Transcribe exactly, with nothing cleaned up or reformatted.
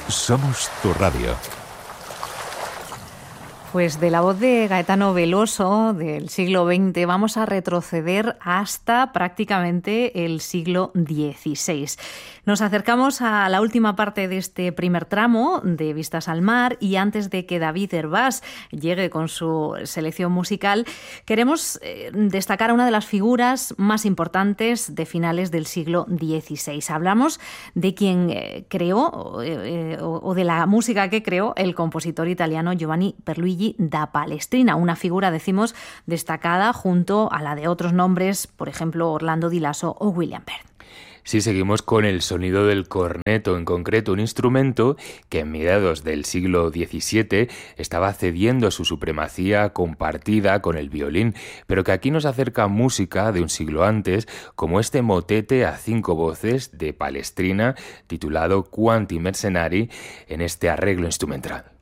Somos tu radio. Pues de la voz de Gaetano Veloso del siglo veinte vamos a retroceder hasta prácticamente el siglo dieciséis. Nos acercamos a la última parte de este primer tramo de Vistas al Mar y antes de que David Hervás llegue con su selección musical, queremos eh, destacar a una de las figuras más importantes de finales del siglo dieciséis. Hablamos de quien eh, creó eh, o, o de la música que creó el compositor italiano Giovanni Pierluigi da Palestrina, una figura, decimos, destacada junto a la de otros nombres, por ejemplo, Orlando Di Lasso o William Byrd. Sí, seguimos con el sonido del corneto, en concreto un instrumento que en mediados del siglo diecisiete estaba cediendo su supremacía compartida con el violín, pero que aquí nos acerca música de un siglo antes, como este motete a cinco voces de Palestrina titulado Quanti Mercenari en este arreglo instrumental.